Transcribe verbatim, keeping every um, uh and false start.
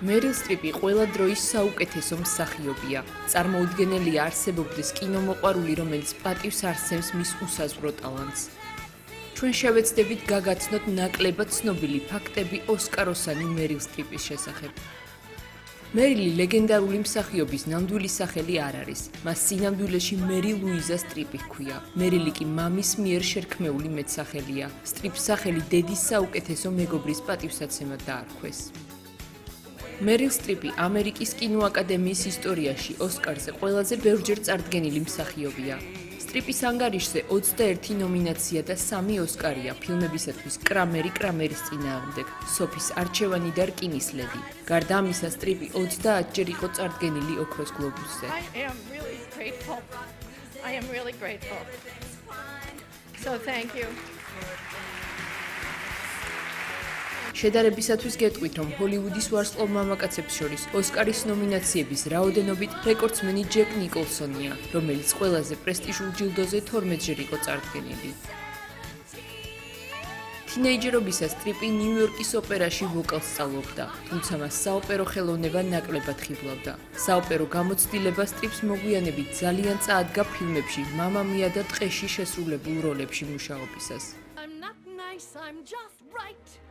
მერილ სტრიპი ყველა დროის საუკეთესო მსახიობია. წარმოუდგენელია არსებობდეს კინომოყვარული, რომელიც პატივს არცემს მის უსაზღვრო ტალანტს. ჩვენ შევეცდებით გაგაცნოთ ნაკლებად ცნობილი ფაქტები ოსკაროსანი მერილ სტრიპის შესახებ. მერილი ლეგენდარული მსახიობის ნამდვილი სახელი არ არის. მას სინამდვილეში მერი ლუიზა სტრიპი ჰქვია. მერილი კი მამის მიერ შერქმეული მეტსახელია. სტრიპს სახელი დედის საუკეთესო მეგობრის პატივსაცემად დაარქვეს. მერილ სტრიპი ამერიკის კინოაკადემიის ისტორიაში ოსკარზე ყველაზე ბევრჯერ წარდგენილი მსახიობია. სტრიპის ანგარიშზე ოცდაერთი ნომინაცია და სამი ოსკარია ფილმებისათვის კრამერი კრამერის წინააღმდეგ, სოფის არჩევანი და რკინის ლედი. გარდა ამისა, სტრიპი ოცდაათჯერ იყო წარდგენილი ოქროს გლობუსზე. I am really grateful. I am really grateful. So thank you. შედარებისათვის გეტყვით, რომ ჰოლივუდის ვარსკვლავ მამაკაცებს შორის ოსკარის ნომინაციების რაოდენობით რეკორდსმენი ჯეკ ნიკოლსონია, რომელიც ყველაზე პრესტიჟულ ჯილდოზე თორმეტჯერ იყო წარდგენილი. თინეიჯერობისას სტრიპი ნიუ-იორკის ოპერაში ვოკალს სწავლობდა, თუმცა მას საოპერო ხელოვნება ნაკლებად ხიბლავდა. საოპერო გამოცდილება სტრიპს მოგვიანებით ძალიან წაადგა ფილმებში „მამა მია“ და „ტყეში“ შესრულებულ როლებში მუშაობისას. I'm not nice, I'm just right.